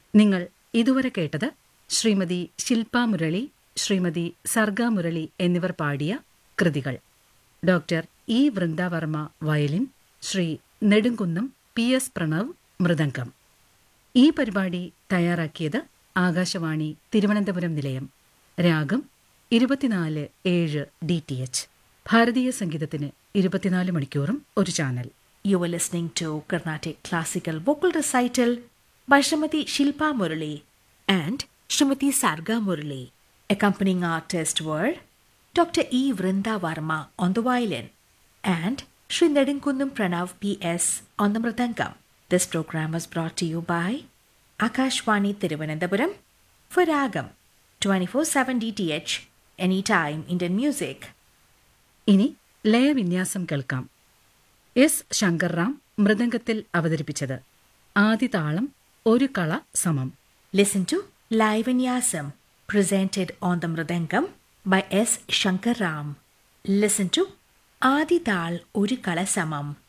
നിങ്ങൾ ഇതുവരെ കേട്ടത് ശ്രീമതി ശില്പ മുരളി, ശ്രീമതി സർഗ മുരളി എന്നിവർ പാടിയ കൃതികൾ. Doctor E Vrindavarma violin, Shri Nedumkunnam P S Pranav mridangam. ഈ പരിപാടി തയ്യാറാക്കിയത് ആകാശവാണി തിരുവനന്തപുരം നിലയം. രാഗം 24/7 DTH. ഭാരതീയ സംഗീതത്തിന് 24 മണിക്കൂറും ഒരു channel. You were listening to Carnatic Classical Vocal Recital by Srimati Shilpa Murali and Srimati Sarga Murali. Accompanying artists were Dr. E. Vrinda Varma on the violin and Sri Nedinkundam Pranav P.S. on the mridangam. This program was brought to you by Akashvani Thiruvananthapuram for Ragam 24/7 DTH, anytime Indian music. ഇനി ലയവിന്യാസം കേൾക്കാം. S ശങ്കർറാം മൃദംഗത്തിൽ അവതരിപ്പിച്ചത്. ആദിതാളം ഒരു കള സമം. Listen to Laivanyasam presented on the mridangam by S. Shankar Ram. Listen to Adi Tal Oru Kala Samam.